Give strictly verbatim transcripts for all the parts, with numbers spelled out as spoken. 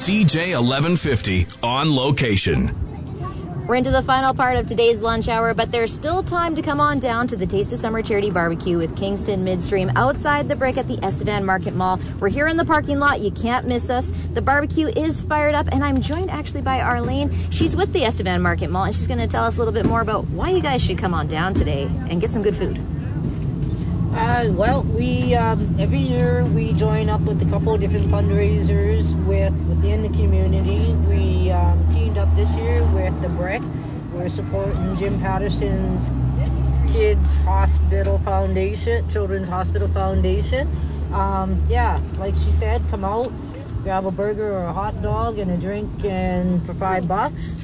C J eleven fifty on location. We're into the final part of today's lunch hour, but there's still time to come on down to the Taste of Summer Charity Barbecue with Kingston Midstream outside the Brick at the Estevan Market Mall. We're here in the parking lot. You can't miss us. The barbecue is fired up, and I'm joined actually by Arlene. She's with the Estevan Market Mall, and she's going to tell us a little bit more about why you guys should come on down today and get some good food. Uh, well, we um, every year we join up with a couple of different fundraisers with within the community. We um, teamed up this year with the Brick. We're supporting Jim Patterson's Kids Hospital Foundation, Children's Hospital Foundation. Um, yeah, like she said, come out, grab a burger or a hot dog and a drink, and for five bucks.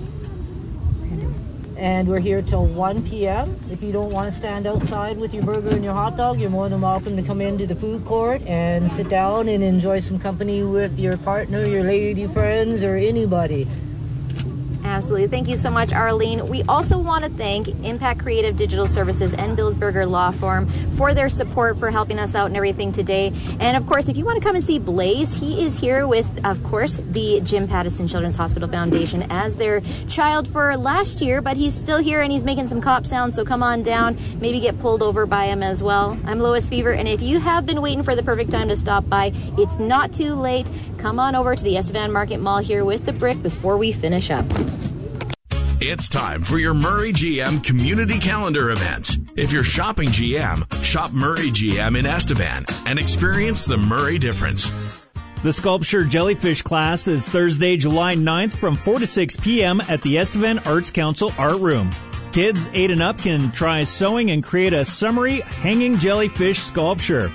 And we're here till one p.m. If you don't want to stand outside with your burger and your hot dog, you're more than welcome to come into the food court and sit down and enjoy some company with your partner, your lady friends, or anybody. Absolutely. Thank you so much, Arlene. We also want to thank Impact Creative Digital Services and Billsberger Law Firm for their support, for helping us out and everything today. And, of course, if you want to come and see Blaze, he is here with, of course, the Jim Pattison Children's Hospital Foundation as their child for last year, but he's still here and he's making some cop sounds, so come on down, maybe get pulled over by him as well. I'm Lois Fever, and if you have been waiting for the perfect time to stop by, it's not too late. Come on over to the Estevan Market Mall here with the Brick before we finish up. It's time for your Murray G M Community Calendar event. If you're shopping G M, shop Murray G M in Estevan and experience the Murray difference. The sculpture jellyfish class is Thursday, July ninth from four to six p.m. at the Estevan Arts Council Art Room. Kids eight and up can try sewing and create a summery hanging jellyfish sculpture.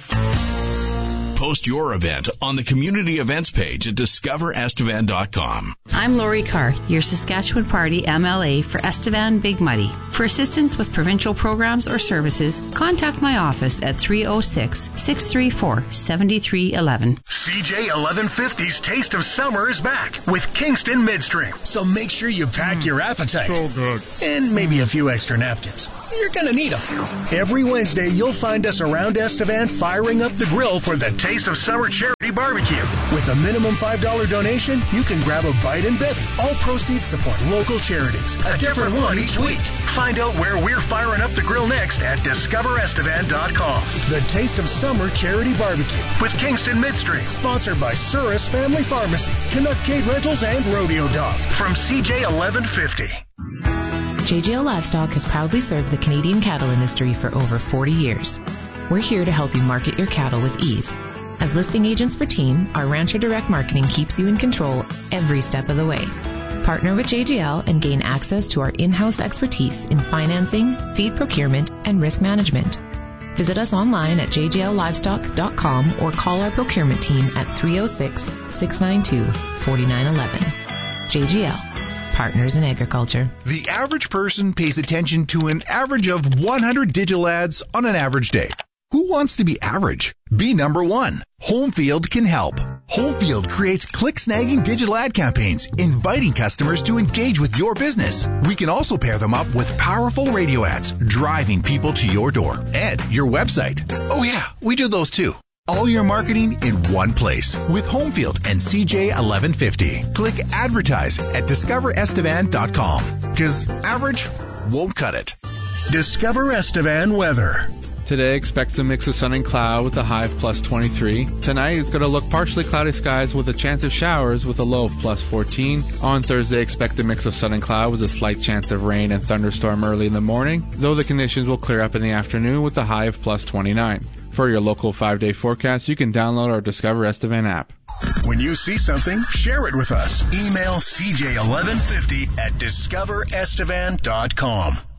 Post your event on the community events page at discover estevan dot com. I'm Lori Carr, your Saskatchewan Party M L A for Estevan Big Muddy. For assistance with provincial programs or services, contact my office at three oh six, six three four, seven three one one. C J eleven fifty's Taste of Summer is back with Kingston Midstream. So make sure you pack mm, your appetite. So good. And maybe a few extra napkins. You're going to need them. Every Wednesday, you'll find us around Estevan firing up the grill for the Taste of Summer Charity Barbecue. With a minimum five dollars donation, you can grab a bite and bevy. All proceeds support local charities. A different one each week. Find out where we're firing up the grill next at discover estevan dot com. The Taste of Summer Charity Barbecue with Kingston Midstream. Sponsored by Surus Family Pharmacy, Canuck Cave Rentals, and Rodeo Dog. From C J eleven fifty. J J L Livestock has proudly served the Canadian cattle industry for over forty years. We're here to help you market your cattle with ease. As listing agents for Team, our Rancher Direct Marketing keeps you in control every step of the way. Partner with J J L and gain access to our in-house expertise in financing, feed procurement, and risk management. Visit us online at j j l livestock dot com or call our procurement team at three oh six, six nine two, four nine one one. J J L. Partners in Agriculture. The average person pays attention to an average of one hundred digital ads on an average day. Who wants to be average? Be number one. Homefield can help. Homefield creates click-snagging digital ad campaigns, inviting customers to engage with your business. We can also pair them up with powerful radio ads, driving people to your door and your website. Oh yeah, we do those too. All your marketing in one place with Homefield and C J eleven fifty. Click advertise at discover estevan dot com because average won't cut it. Discover Estevan weather. Today, expect a mix of sun and cloud with a high of plus twenty-three. Tonight, it's going to look partially cloudy skies with a chance of showers with a low of plus fourteen. On Thursday, expect a mix of sun and cloud with a slight chance of rain and thunderstorm early in the morning, though the conditions will clear up in the afternoon with a high of plus twenty-nine. For your local five-day forecast, you can download our Discover Estevan app. When you see something, share it with us. Email c j eleven fifty at discover estevan dot com.